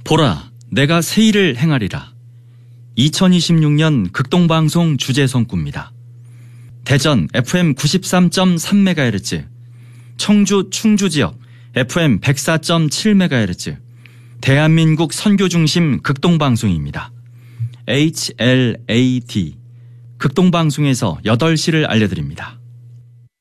보라, 내가 새 일을 행하리라. 2026년 극동방송 주제성구입니다. 대전 FM 93.3MHz, 청주 충주지역 FM 104.7MHz, 대한민국 선교중심 극동방송입니다. HLAD, 극동방송에서 8시를 알려드립니다.